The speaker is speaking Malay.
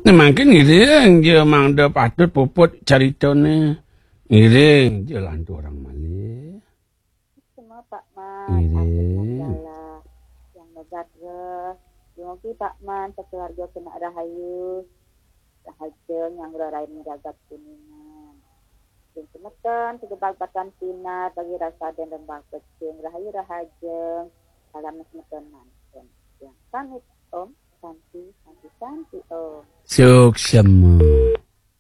Makin ngiring je mang de patut puput cerita ni. Ngiring je lah tu orang Mali. Semua Pak Man, Ngiring. yang negara. Yogi Pak Man, sekeluarga kena rahayu. Rahaja yang rarai menjaga kuningan. Yang semetan, segebal batan sinar, bagi rasa dan rembang kecing. Rahayu rahaja, dalam semetan mantan. Yang sangat Om, santi Om. Suksema.